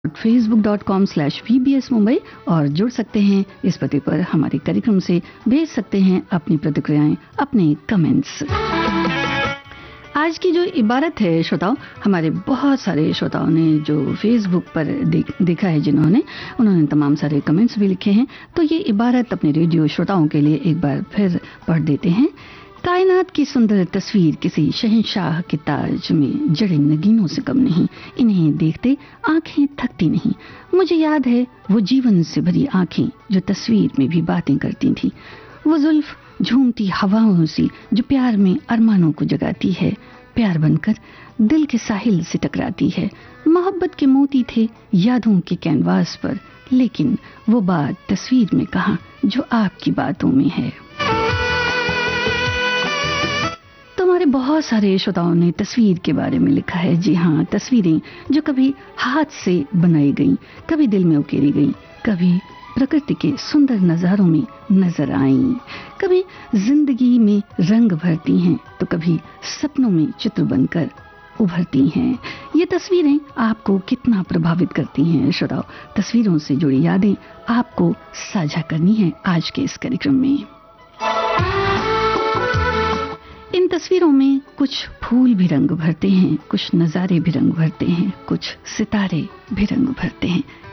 facebook.com/vbs Mumbai और जुड़ सकते हैं इस पते पर हमारे कार्यक्रम से, भेज सकते हैं अपनी प्रतिक्रियाएं, अपने कमेंट्स। आज की जो इबारत है श्रोताओं, हमारे बहुत सारे श्रोताओं ने जो फेसबुक पर देखा है, उन्होंने तमाम सारे कमेंट्स भी लिखे हैं, तो ये इबारत अपने रेडियो श्रोताओं के लिए एक बार फिर पढ़ देते हैं। कायनात की सुंदर तस्वीर किसी शहंशाह के ताज में जड़े नगीनों से कम नहीं, इन्हें देखते आंखें थकती नहीं। मुझे याद है वो जीवन से भरी आंखें जो तस्वीर में भी बातें करती थी, वो जुल्फ झूमती हवाओं सी जो प्यार में अरमानों को जगाती है, प्यार बनकर दिल के साहिल से टकराती है। मोहब्बत के मोती थे यादों के कैनवास पर, लेकिन वो बात तस्वीर में कहाँ जो आपकी बातों में है। हमारे बहुत सारे श्रोताओं ने तस्वीर के बारे में लिखा है। जी हाँ, तस्वीरें जो कभी हाथ से बनाई गईं, कभी दिल में उकेरी गईं, कभी प्रकृति के सुंदर नजारों में नजर आईं, कभी जिंदगी में रंग भरती हैं तो कभी सपनों में चित्र बनकर उभरती हैं। ये तस्वीरें आपको कितना प्रभावित करती हैं श्रोताओ? तस्वीरों से जुड़ी यादें आपको साझा करनी है आज के इस कार्यक्रम में। इन तस्वीरों में कुछ फूल भी रंग भरते हैं, कुछ नज़ारे भी रंग भरते हैं, कुछ सितारे भी रंग भरते हैं।